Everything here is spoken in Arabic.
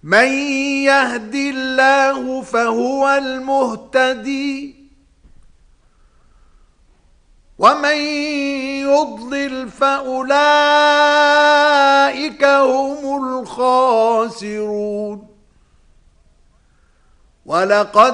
من يهد الله فهو المهتدي ومن يضلل فأولئك هم الخاسرون. ولقد